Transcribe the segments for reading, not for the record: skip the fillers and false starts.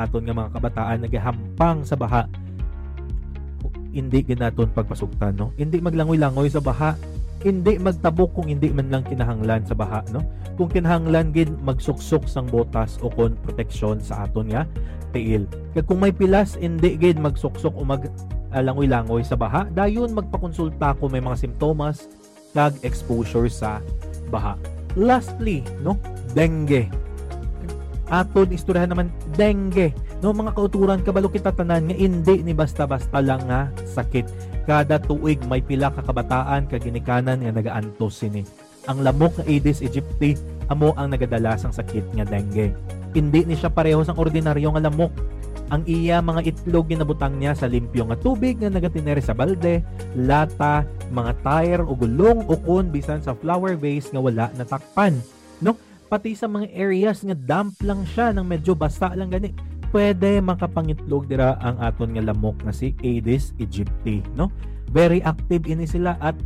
aton nga mga kabataan nagahampang sa baha, hindi ginaton pagpasugtan, no? Hindi maglangoy-langoy sa baha, hindi magtabok kung hindi man lang kinahanglan sa baha, no? Kung kinahanglan gid magsuksok sang botas o kon proteksyon sa aton nga tiil. Kag kung may pilas, hindi gid magsuksok o langoy-langoy sa baha, dayon magpakonsulta kung may mga simptomas kag exposure sa baha. Lastly, no, dengue. Aton istoryahan naman dengue, no, mga kauturan kabalo kita tanan nga hindi ni basta-basta lang nga sakit. Kada tuig may pila ka kabataan kag ginikanan nga nagaantos sini. Ang lamok nga Aedes aegypti amo ang nagadala sang sakit nga dengue. Hindi ni siya pareho sang ordinaryo nga lamok. Ang iya mga itlog ginabutang niya sa limpyo nga tubig nga nagatinere sa balde, lata, mga tire o gulong o kun bisan sa flower vase nga wala natakpan, no? Pati sa mga areas nga damp lang siya nang medyo basa lang gani, pwede makapangitlog dira ang aton nga lamok na si Aedes aegypti, no? Very active ini sila at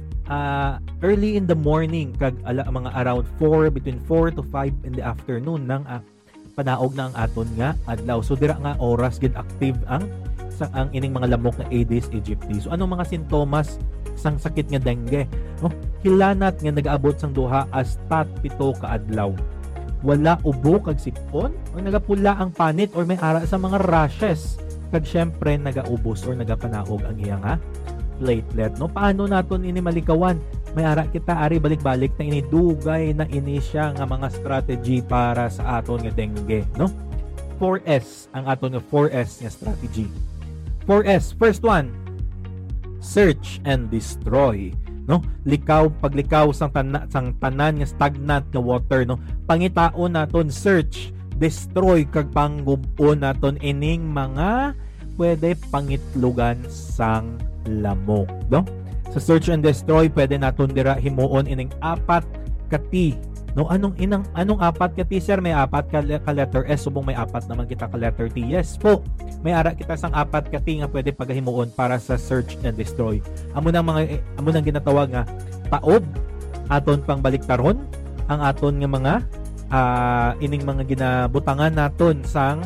early in the morning kag mga around 4, between 4 to 5 in the afternoon nang panaog na ang aton nga adlaw. So dira nga oras gid active ang ining mga lamok na Aedes aegypti. So anong mga sintomas sang sakit nga dengue? No? Hilanat nga nagaabot sang duha hasta 7 ka adlaw. Wala ubo kag sipon o nagapula ang panit or may ara sa mga rashes. Kag syempre nagaubos or nagapanaog ang iya nga platelet, no? Paano naton ini malikawan? May ara kita ari balik-balik na inidugay na ini siya nga mga strategy para sa aton nga dengue, no? 4S ang aton nga 4S nga strategy. 4S, first one, search and destroy, no? Paglikaw sang tanan nga stagnant nga water, no? Pangitaon naton search, destroy kag panggub-on naton ining mga pwede pangitlugan sang lamok, no? Sa search and destroy pwede naton dira himuon ining 4 ka T, no? Anong 4 ka T, sir? May 4 ka letter S, subong may 4 naman kita ka letter T. Yes po, may ara kita sang 4 ka T nga pwede pagahimuon para sa search and destroy. Amo nang ginatawag nga taob, aton pang baliktaron ang aton nga mga ining mga ginabutangan naton sang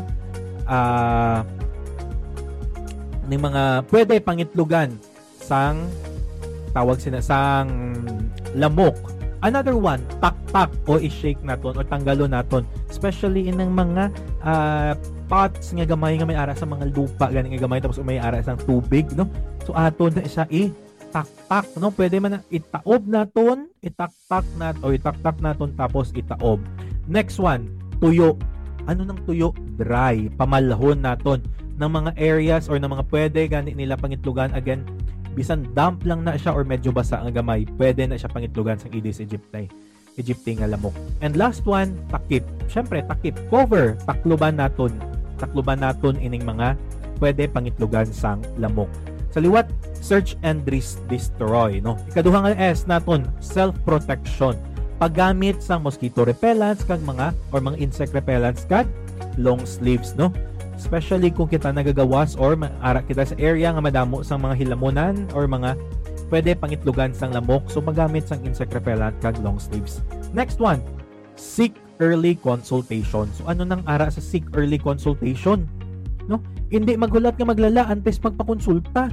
ning mga pwede pangitlugan sang tawag sang lamok. Another one, tak-tak o i-shake naton o tanggalon naton, especially inang mga pots nga gamay nga may ara sa mga lupa gani nga gamay tapos may ara sang tubig, no? So aton na siya tak-tak, no? Pwede man itaob naton, itak-tak naton tapos itaob. Next one, tuyo. Ano nang tuyo? Dry. Pamalhon naton ng mga areas or ng mga pwede gani nila pangitlugan. Again, bisan damp lang na siya or medyo basa ang gamay, pwede na siya pangitlugan sa Aedes aegypti nga lamok. And last one, takip. Syempre, takip. Cover. Takluban naton ining mga pwede pangitlugan sang lamok. Sa liwat, search and destroy, no? Ikaduha nga S naton, self-protection. Paggamit sang mosquito repellents kag mga insect repellents kag long sleeves, no? Especially kung kita nagagawas or ara kita sa area nga madamo sang mga hilamunan or mga pwede pangitlugan sang lamok, so magamit sang insect repellent kag long sleeves. Next one, seek early consultation. So ano nang ara sa seek early consultation, no? Hindi maghulat nga maglala antes magpakonsulta.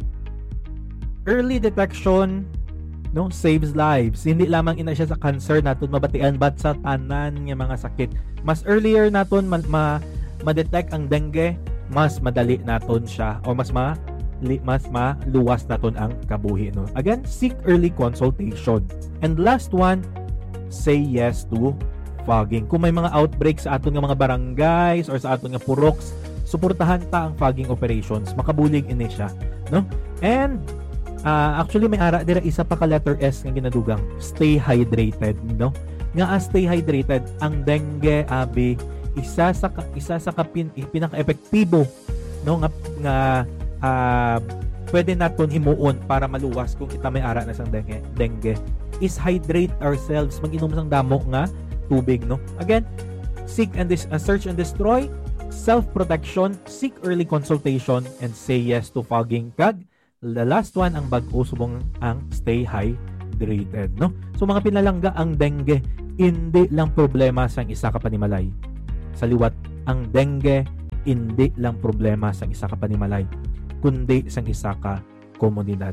Early detection, no, saves lives. Hindi lamang ina siya sa cancer naton mabatian but sa tanan nga mga sakit. Mas earlier naton ma-detect ang dengue, mas madali naton siya o mas maluwas naton ang kabuhi, no? Again, seek early consultation. And last one, say yes to fogging. Kung may mga outbreaks sa aton nga mga barangays or sa aton nga puroks, suportahan ta ang fogging operations. Makabulig ini siya, no? And actually may ara dira isa pa ka letter S nga ginadugang, stay hydrated, no? Nga stay hydrated, ang dengue abi isa sa pinaka-epektibo, no, nga pwede naton himuon para maluwas kung kita may ara na sang dengue is hydrate ourselves, mag-inom sang damo nga tubig, no? Again, seek and search and destroy, self-protection, seek early consultation, and say yes to fogging. Kag the last one, ang bag-o subong ang stay hydrated, no? So mga pinalangga, ang dengue hindi lang problema sang isa ka panimalay. Sa liwat, ang dengue hindi lang problema sa isa ka panimalay, kundi sa isa ka komunidad.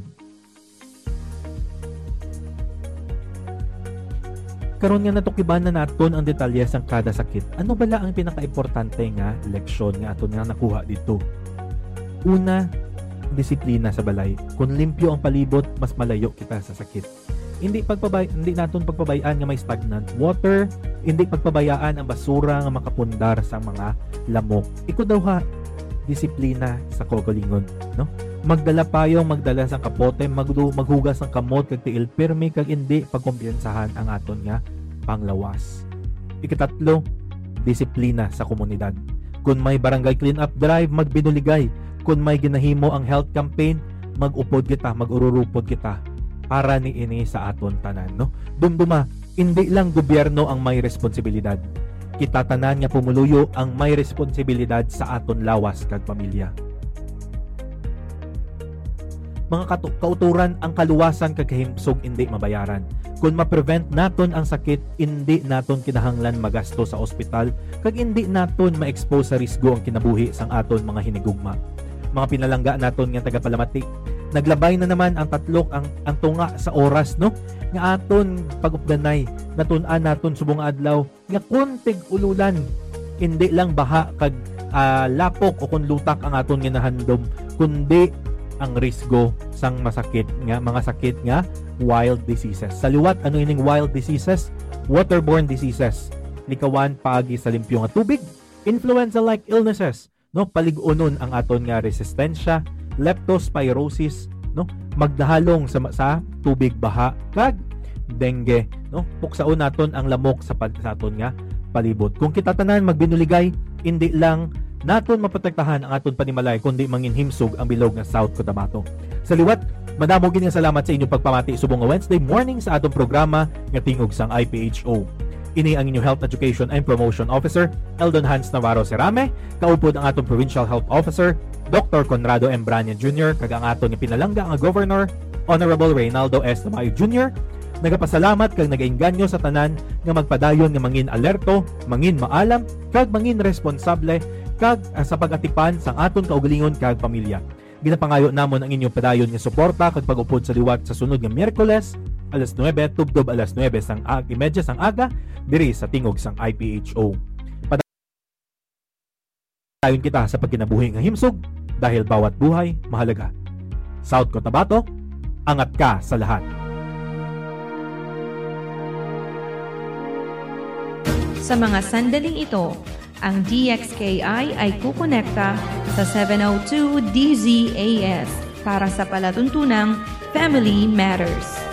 Karon nga natukiban na naton ang detalye sang kada sakit. Ano bala ang pinaka-importante nga leksyon nga aton nga nakuha dito? Una, disiplina sa balay. Kung limpyo ang palibot, mas malayo kita sa sakit. Hindi naton pagpabayaan nga may stagnant water, hindi pagpabayaan ang basura nga makapundar sa mga lamok. Iko daw ha, disiplina sa kaugalingon, no? Magdala payong, magdala sang kapote, maghugas ang kamot kag tiil pirmi kag hindi pagkumpiyansahan ang aton nga panglawas. Ikatatlo, disiplina sa komunidad. Kung may barangay clean up drive, magbinuligay. Kung may ginahimo ang health campaign, mag-upod kita, mag-ururupod kita para niini sa aton tanan, no? Dumduma, hindi lang gobyerno ang may responsibilidad. Kita tanan nga pumuluyo ang may responsibilidad sa aton lawas kag pamilya. Mga kauturan, ang kaluwasan kag kahimsog hindi mabayaran. Kung ma-prevent naton ang sakit, hindi naton kinahanglan magasto sa ospital kag hindi naton ma-expose sa risgo ang kinabuhi sang aton mga hinigugma. Mga pinalangga naton nga tagapalamati, naglabay na naman ang tatlok ang tunga sa oras, no? Nga aton pagupdanay, natun-an naton subong adlaw nga kuntig ululan, hindi lang baha kag lapok o kun lutak ang aton ginahandom, kundi ang risgo sang masakit nga mga sakit nga wild diseases. Sa liwat, ano ining wild diseases? Waterborne diseases. Likawan paagi sa limpyo nga tubig, influenza-like illnesses, no? Palig-unon ang aton nga resistensya, leptospirosis, no? Magdahalong sa tubig baha kag dengue, no? Puksaon naton ang lamok sa aton nga palibot. Kung kita tanan magbinuligay, hindi lang naton maprotektahan ang aton panimalay kundi manginhimsog ang bilog nga South Cotabato. Sa liwat, madamo gid nga salamat sa inyong pagpamati subong nga Wednesday morning sa atong programa nga tingog sang IPHO. Ini ang inyong Health Education and Promotion Officer, Eldon Hans Navarro Serame, kaupod ang atong Provincial Health Officer, Dr. Conrado M. Brania Jr., kag ang aton nga pinalangga nga Governor, Honorable Reynaldo S. Tamayo Jr., nagapasalamat kag nagainganyo sa tanan nga magpadayon nga mangin alerto, mangin maalam, kag mangin responsable kag sa pag-atipan sang aton kaugalingon kag pamilya. Ginapangayo namon ang inyong padayon nga suporta kag pag-upod sa liwat sa sunod nga Miyerkules, alas 9, tubdob alas 9 sang imedya sang aga, diri sa tingog sang IPHO. Padayon kita sa pagkinabuhi nga himsog dahil bawat buhay mahalaga. South Cotabato, angat ka sa lahat. Sa mga sandaling ito, ang DXKI ay kukonekta sa 702 DZAS para sa palatuntunang Family Matters.